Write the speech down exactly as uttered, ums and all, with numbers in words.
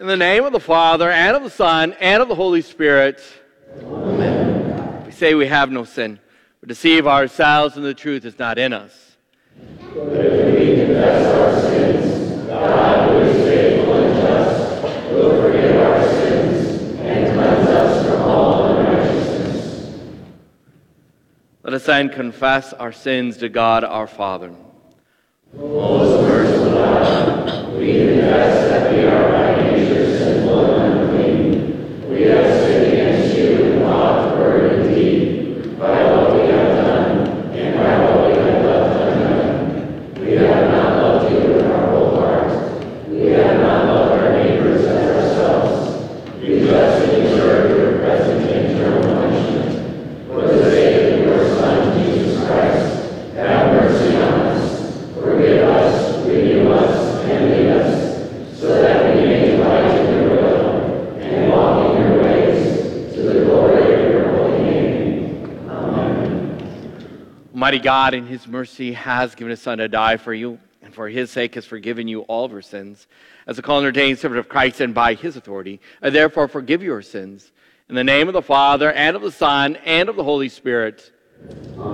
In the name of the Father, and of the Son, and of the Holy Spirit. Amen. We say we have no sin. We deceive ourselves, and the truth is not in us. But if we confess our sins, God, who is faithful and just, will forgive our sins and cleanse us from all unrighteousness. Let us then confess our sins to God our Father. Most merciful God, we confess that we are by nature sinful and unclean. We have sinned against you in thought, word, and deed, by what we have done and by what we have left undone. We have not loved you with our whole heart. We have not loved our neighbors as ourselves. We justly deserve your present and eternal punishment. For the sake of your Son, Jesus Christ, have mercy on us. Forgive us, renew us, and lead us, so that we may delight in your will and walk in your ways, to the glory of your holy name. Amen. Almighty God, in his mercy, has given his Son to die for you, and for his sake has forgiven you all of your sins. As a called and ordained servant of Christ, and by his authority, I therefore forgive your sins. In the name of the Father, and of the Son, and of the Holy Spirit. Amen.